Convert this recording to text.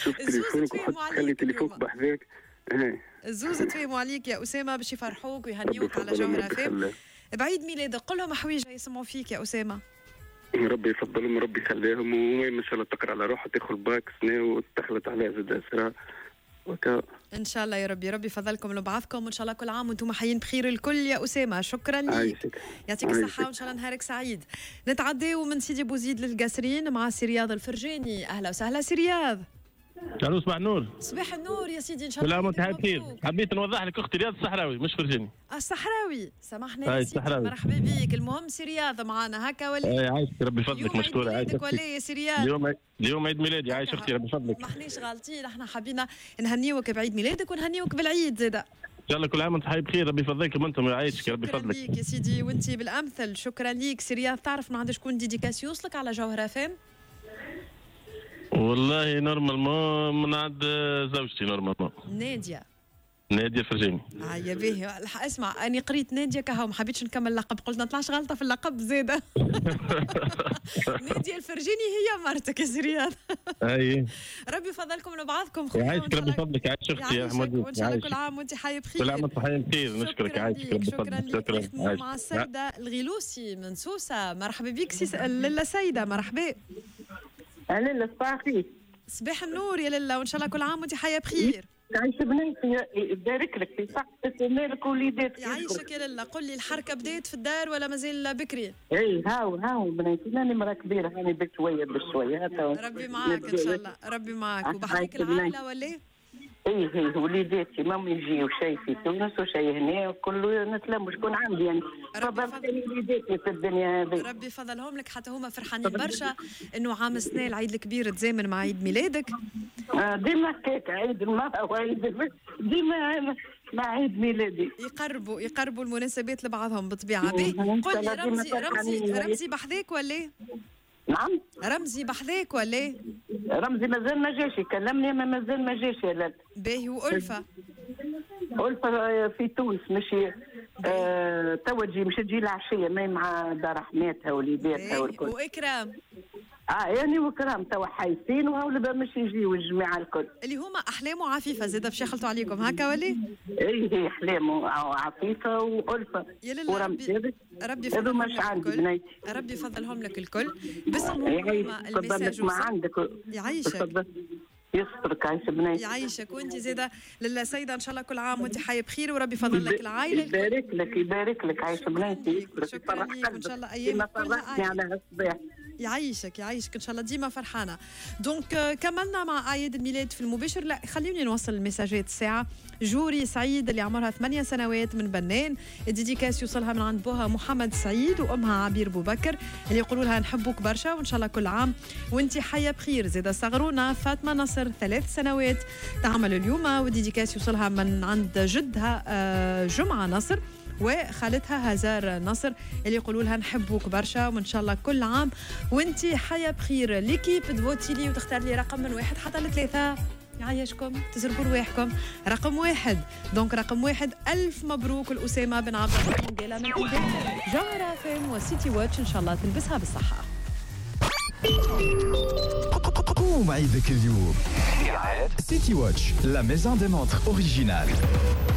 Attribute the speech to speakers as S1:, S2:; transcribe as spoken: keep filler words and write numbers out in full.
S1: تشوف تليفونك وحط خلي تليفونك بحذاك.
S2: الزوز تفهموا عليك يا أسامة باش يفرحوك ويهنيوك على جوهر فام. بعيد ميلادك قل لهم حويجة يسمعوا فيك يا أسامة.
S1: ربي يفضلهم وربي يخليهم، وما إن شاء الله تقرأ على روحها تاخذ باك سنة وتخلط عليها زاد أسرة وكا.
S2: إن شاء الله يا ربي ربي يفضلكم لبعضكم، وإن شاء الله كل عام وأنتم حيين بخير الكل يا أسامة. شكرا لك، يعطيك الصحة وإن شاء الله نهارك سعيد. نتعداو من سيدي بوزيد للقاسرين مع سي رياض الفرجاني. أهلا وسهلا سي رياض.
S3: الو صباح النور.
S2: صباح النور يا سيدي، ان شاء الله.
S3: لا منتهى خير. حبيت نوضح لك اختي رياض الصحراوي مش فرجاني.
S2: الصحراوي سامحني يا سيدي، مرحبا بك. المهم سي رياض معنا هكا ولا؟
S3: اي عايشك ربي يفضلك مشكوره.
S2: عايشك ولا يا سي رياض؟
S3: اليوم اليوم عيد ميلادي. عايش اختي ربي يفضلك.
S2: ما احناش غالطين، احنا حبينا نهنيوك بعيد ميلادك ونهنيوك بالعيد زاده.
S3: ان شاء الله كل عام وانت حي بخير. ربي يفضلكم انتم ويعيشك ربي يفضلك.
S2: شكرا ليك يا سيدي وانت بالامثل. شكرا ليك سي رياض. تعرف ما عندك شكون ديديكاس يوصلك على جوهر فام؟
S3: والله نورمالمون من عند زوجتي نورمالمون.
S2: نادية.
S3: نادية الفرجاني.
S2: اه يا باهي. اسمع اني قريت نادية كهو ما حبيتش نكمل اللقب، قلت ما نطلعش غلطة في اللقب زادة. نادية الفرجاني هي مرتك يا سريان.
S3: اي
S2: ربي يفضلكم لبعضكم.
S3: يعيشك ربي يفضلك. يعيش اختي يا حمود.
S2: وان شاء الله كل عام وانت حي بخير.
S3: كل عام وانت حي بخير. نشكرك. يعيشك ربي يفضلك.
S2: شكرا لك. مع السيدة الغلوسي من سوسة. مرحبا بك سي لاله سيدة. مرحبا.
S4: لاله صباح الخير.
S2: صباح النور يا لاله، وان شاء الله كل عام وانت حيه بخير.
S4: يعيش بنيتي يبارك لك في صحتك ومالك وليداتك.
S2: يعيشك يا لاله. قل لي الحركه بدات في الدار ولا مازال بكري؟
S4: اي هاو هاو بنيتي ماني مرا كبيره هاني بشويه بشويه.
S2: ربي معاك ان شاء الله. ربي معاك. وبحرك العائله ولا؟
S4: ايه ايه وليداتي ما يجيو شيء في تونس وشيء هنا وكله نتلموا شكون عندي يعني.
S2: ربي فضل
S4: وليداتي في الدنيا هذه.
S2: ربي فضلهم لك حتى هما فرحانين برشا انه عام سنه العيد الكبير تزامن مع عيد ميلادك.
S4: آه ديما هكاك عيد ما هو عيد ديما مع عيد ميلادي.
S2: يقربوا يقربوا المناسبات لبعضهم بالطبيعه. قل لي رمزي رمزي رمزي بحذاك ولا؟
S4: نعم
S2: رمزي بحذاك ولا؟
S4: رمزي مازال ما جاش يكلمني ما مازال ما جاش يا لاله.
S2: باهي. وألفة؟
S4: ألفة في تونس ماشي آه توا تجي مش تجي العشيه ماي مع دار حماتها وليداتها والكل.
S2: وإكرام؟
S4: اه يعني وكرام توا حايسين وهولبا مش يجيو الجماعه الكل
S2: اللي هما احلام وعفيفه زاده باش يخلطوا عليكم هكا ولا؟
S4: اي هي احلام وعفيفه والفه
S2: ورمزي. ربي يفضلهم لك الكل. ربي يفضلهم لك الكل. باسمهم المساج
S4: ما عندك.
S2: يعيشك
S4: يسترك. عايشه بنيتي.
S2: يعيشك وانت زاده لاله سيده ان شاء الله كل عام وانت حي بخير وربي يفضل لك العائله.
S4: يبارك لك يبارك لك. عايشه بنيتي.
S2: شكرا لك وان شاء الله ايامك كلها
S4: على هالصباح.
S2: يعيشك يعيشك ان شاء الله ديما فرحانه. دونك كملنا مع اعياد الميلاد في المباشر. لا خليوني نوصل المساجات الساعه. جوري سعيد اللي عمرها ثمانية سنوات من بنان، الديديكاس يوصلها من عند بوها محمد سعيد وامها عبير بوبكر اللي يقولوا لها نحبوك برشا وان شاء الله كل عام وانت حيه بخير. زاده صغرونا فاطمه نصر ثلاث سنوات تعمل اليوم، والديديكاس يوصلها من عند جدها جمعه نصر وخالتها هزار نصر اللي يقولوا لها نحبوك برشا وان شاء الله كل عام وانتي حياه بخير. ليكيب تفوتي لي وتختار لي رقم من واحد حتى لثلاثه. يعيشكم تزربوا رواحكم. رقم واحد دونك رقم واحد ألف مبروك الأسامة بن عبد الرحمن قيلة من عندك جوهر فام وسيتي واتش ان شاء الله تلبسها بالصحه.
S5: قوم عيدك اليوم. سيتي واتش لا ميزون دي مونتر اوريجينال.